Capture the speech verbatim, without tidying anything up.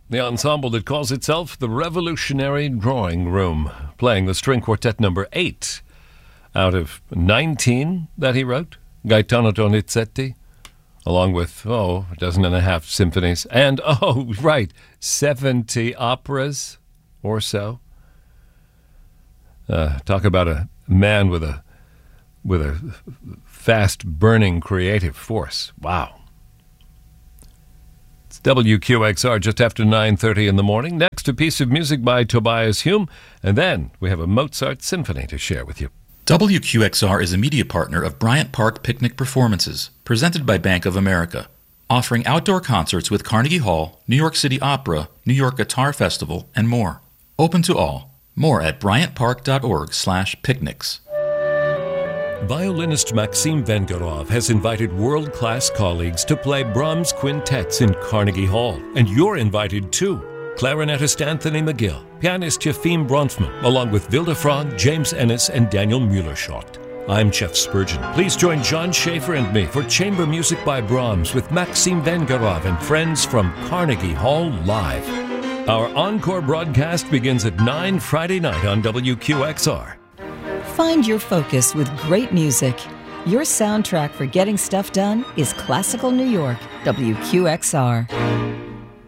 the ensemble that calls itself the Revolutionary Drawing Room, playing the string quartet number eight out of nineteen that he wrote, Gaetano Donizetti, along with, oh, a dozen and a half symphonies, and, oh, right, seventy operas or so. Uh, talk about a man with a with a fast-burning creative force. Wow. It's W Q X R just after nine thirty in the morning. Next, a piece of music by Tobias Hume, and then we have a Mozart symphony to share with you. W Q X R is a media partner of Bryant Park Picnic Performances, presented by Bank of America, offering outdoor concerts with Carnegie Hall, New York City Opera, New York Guitar Festival, and more. Open to all. More at bryantpark.org slash picnics. Violinist Maxim Vengerov has invited world-class colleagues to play Brahms quintets in Carnegie Hall, and you're invited too. Clarinetist Anthony McGill, pianist Yefim Bronfman, along with Vilde Frog, James Ennis, and Daniel Mueller-Schott. I'm Jeff Spurgeon. Please join John Schaefer and me for chamber music by Brahms with Maxim Vengerov and friends from Carnegie Hall Live. Our encore broadcast begins at nine Friday night on W Q X R. Find your focus with great music. Your soundtrack for getting stuff done is Classical New York, W Q X R.